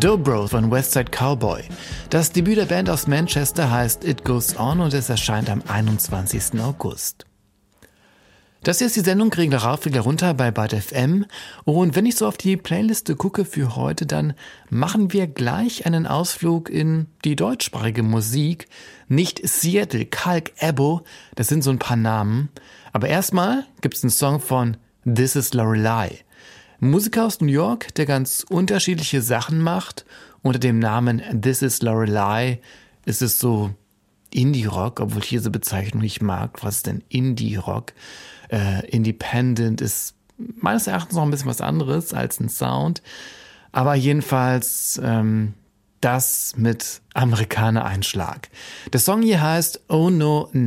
Dobro von Westside Cowboy. Das Debüt der Band aus Manchester heißt It Goes On und es erscheint am 21. August. Das hier ist die Sendung Regler rauf, Regler runter bei Byte FM. Und wenn ich so auf die Playliste gucke für heute, dann machen wir gleich einen Ausflug in die deutschsprachige Musik. Nicht Seattle, Kalk, Ebo, das sind so ein paar Namen. Aber erstmal gibt's einen Song von This is Lorelei. Ein Musiker aus New York, der ganz unterschiedliche Sachen macht. Unter dem Namen This is Lorelei ist es so Indie-Rock, obwohl ich diese Bezeichnung nicht mag. Was ist denn Indie-Rock? Independent ist meines Erachtens noch ein bisschen was anderes als ein Sound. Aber jedenfalls das mit Amerikaner-Einschlag. Der Song hier heißt Oh No